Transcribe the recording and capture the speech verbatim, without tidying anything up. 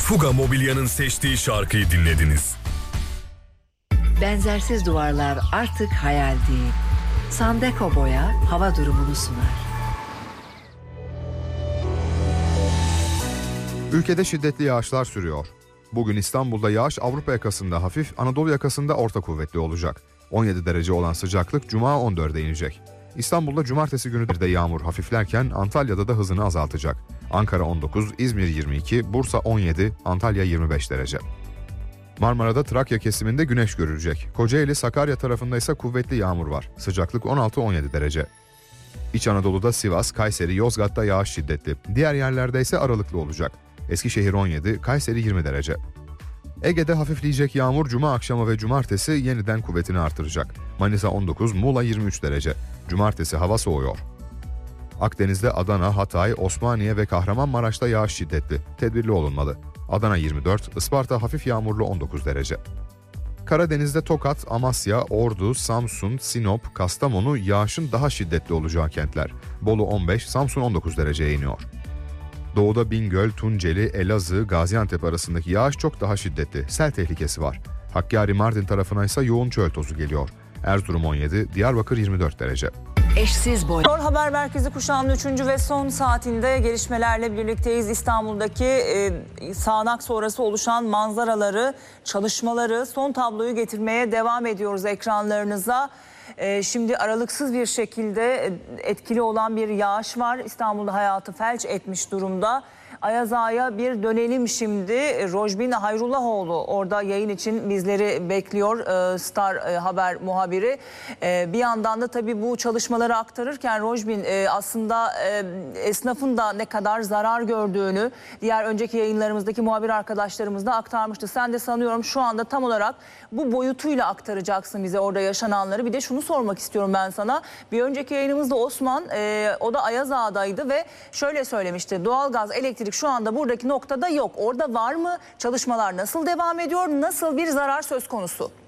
Fuga Mobilya'nın seçtiği şarkıyı dinlediniz. Benzersiz duvarlar artık hayal değil. Sandeko Boya hava durumunu sunar. Ülkede şiddetli yağışlar sürüyor. Bugün İstanbul'da yağış Avrupa yakasında hafif, Anadolu yakasında orta kuvvetli olacak. on yedi derece olan sıcaklık Cuma on dörde inecek. İstanbul'da cumartesi günü de yağmur hafiflerken Antalya'da da hızını azaltacak. Ankara on dokuz, İzmir yirmi iki, Bursa on yedi, Antalya yirmi beş derece. Marmara'da Trakya kesiminde güneş görülecek. Kocaeli, Sakarya tarafında ise kuvvetli yağmur var. Sıcaklık on altı on yedi derece. İç Anadolu'da Sivas, Kayseri, Yozgat'ta yağış şiddetli. Diğer yerlerde ise aralıklı olacak. Eskişehir on yedi, Kayseri yirmi derece. Ege'de hafifleyecek yağmur Cuma akşamı ve Cumartesi yeniden kuvvetini artıracak. Manisa on dokuz, Muğla yirmi üç derece. Cumartesi hava soğuyor. Akdeniz'de Adana, Hatay, Osmaniye ve Kahramanmaraş'ta yağış şiddetli. Tedbirli olunmalı. Adana yirmi dört, Isparta hafif yağmurlu on dokuz derece. Karadeniz'de Tokat, Amasya, Ordu, Samsun, Sinop, Kastamonu yağışın daha şiddetli olacağı kentler. Bolu on beş, Samsun on dokuz dereceye iniyor. Doğuda Bingöl, Tunceli, Elazığ, Gaziantep arasındaki yağış çok daha şiddetli. Sel tehlikesi var. Hakkari, Mardin tarafına ise yoğun çöl tozu geliyor. Erzurum on yedi, Diyarbakır yirmi dört derece. Eşsiz boy. Haber Merkezi kuşağının üçüncü ve son saatinde gelişmelerle birlikteyiz. İstanbul'daki e, sağanak sonrası oluşan manzaraları, çalışmaları, son tabloyu getirmeye devam ediyoruz ekranlarınıza. E, şimdi aralıksız bir şekilde etkili olan bir yağış var. İstanbul'da hayatı felç etmiş durumda. Ayaz Ağa'ya bir dönelim şimdi. Rojbin Hayrullahoğlu orada yayın için bizleri bekliyor, Star Haber muhabiri. Bir yandan da tabii bu çalışmaları aktarırken Rojbin aslında esnafın da ne kadar zarar gördüğünü diğer önceki yayınlarımızdaki muhabir arkadaşlarımız da aktarmıştı. Sen de sanıyorum şu anda tam olarak bu boyutuyla aktaracaksın bize orada yaşananları. Bir de şunu sormak istiyorum ben sana. Bir önceki yayınımızda Osman, o da Ayaz Ağa'daydı ve şöyle söylemişti. Doğalgaz, elektrik şu anda buradaki noktada yok. Orada var mı? Çalışmalar nasıl devam ediyor? Nasıl bir zarar söz konusu?